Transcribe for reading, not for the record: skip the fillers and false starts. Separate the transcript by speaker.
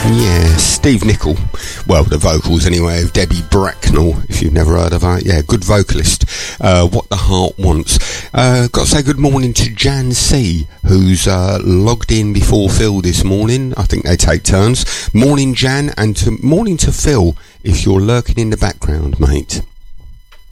Speaker 1: Yeah, Steve Nicol. Well, the vocals anyway of Debbie Bracknell, if you've never heard of her. Yeah, good vocalist. What the Heart Wants. Got to say good morning to Jan C, who's logged in before Phil this morning. I think they take turns. Morning, Jan, and morning to Phil, if you're lurking in the background, mate.